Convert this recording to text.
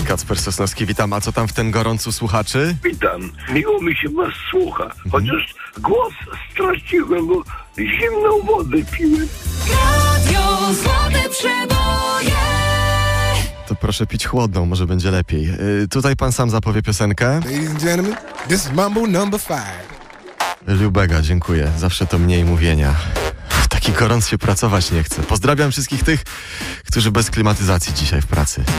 Kacper Sosnowski, witam. A co tam w ten gorącu słuchaczy? Witam. Miło mi się was słucha. Chociaż głos straciłem, bo zimną wodę piłem. Radio Złote Przeboje. To proszę pić chłodną, może będzie lepiej. Tutaj pan sam zapowie piosenkę. Ladies and gentlemen, this is Mambo number 5. Liubega, dziękuję. Zawsze to mniej mówienia. W taki gorąc się pracować nie chce. Pozdrawiam wszystkich tych, którzy bez klimatyzacji dzisiaj w pracy.